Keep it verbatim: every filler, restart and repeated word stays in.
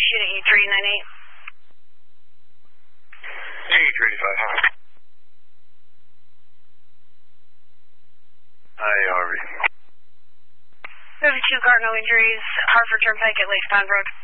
unit E three ninety-eight. E three eighty-five. Hi, Harvey. thirty-two car, no injuries. Hartford Turnpike at Lakeside Road.